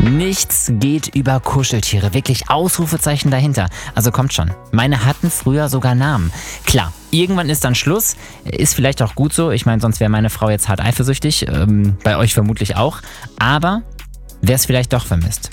Nichts geht über Kuscheltiere. Wirklich Ausrufezeichen dahinter. Also kommt schon. Meine hatten früher sogar Namen. Klar, irgendwann ist dann Schluss. Ist vielleicht auch gut so. Ich meine, sonst wäre meine Frau jetzt hart eifersüchtig. Bei euch vermutlich auch. Aber wer es vielleicht doch vermisst.